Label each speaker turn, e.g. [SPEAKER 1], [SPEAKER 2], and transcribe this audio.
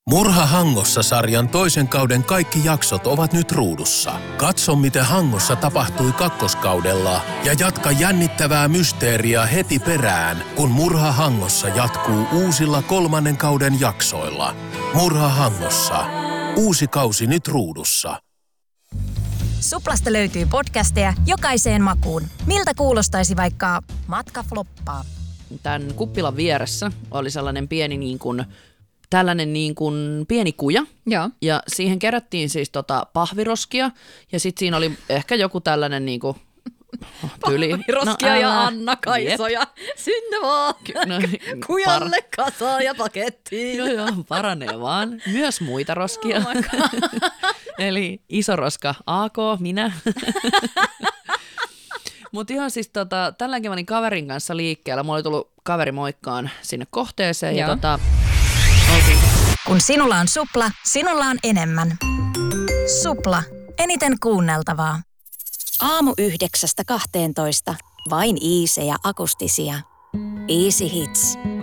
[SPEAKER 1] Murha Hangossa-sarjan toisen kauden kaikki jaksot ovat nyt ruudussa. Katso, miten Hangossa tapahtui kakkoskaudella ja jatka jännittävää mysteeriä heti perään, kun Murha Hangossa jatkuu uusilla 3. kauden jaksoilla. Murha Hangossa. Uusi kausi nyt ruudussa.
[SPEAKER 2] Suplasta löytyy podcasteja jokaiseen makuun. Miltä kuulostaisi vaikka matka floppaa?
[SPEAKER 3] Tämän kuppilan vieressä oli sellainen pieni kuja.
[SPEAKER 4] Joo.
[SPEAKER 3] Ja siihen kerättiin siis pahviroskia. Ja sitten siinä oli ehkä joku tällainen
[SPEAKER 4] Pahviroskia ja Anna-Kaisoja. Sinne vaan. Kujalle kasaan ja pakettiin.
[SPEAKER 3] Joo, paranee vaan. Myös muita roskia. Eli iso roska AK, minä. Mutta ihan siis tälläkin mä olin kaverin kanssa liikkeellä. Mulla oli tullut kaveri moikkaan sinne kohteeseen.
[SPEAKER 4] Joo.
[SPEAKER 3] Ja
[SPEAKER 2] Kun sinulla on Supla, sinulla on enemmän. Supla. Eniten kuunneltavaa.
[SPEAKER 5] 9:00–12:00. Vain Easy ja akustisia. Easy Hits.